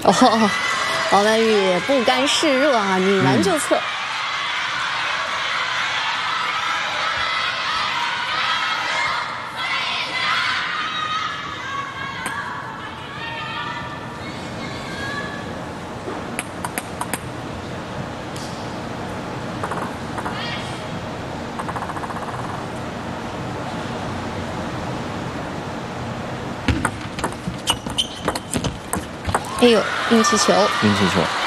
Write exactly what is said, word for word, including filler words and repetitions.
哦，王曼玉不甘示弱啊，拧完就测。嗯 哎呦，运气球， 运气球。